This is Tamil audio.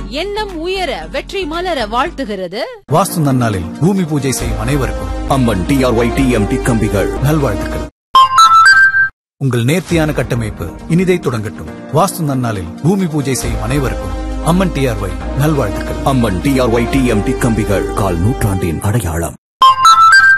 எண்ணம் உயர வெற்றி மலர வாழ்த்துகிறது. வாஸ்து நன்னாளில் பூமி பூஜை செய்யும் அனைவருக்கும் அம்மன் TRY TMT கம்பிகள் நல்வாழ்த்துக்கள். உங்கள் நேர்த்தியான கட்டமைப்பு இனிதை தொடங்கட்டும். வாஸ்து நன்னாளில் பூமி பூஜை செய்யும் அனைவருக்கும் அம்மன் TRY நல்வாழ்த்துக்கள். அம்மன் TRY TMT கம்பிகள் கால் நூற்றாண்டின் அடையாளம்.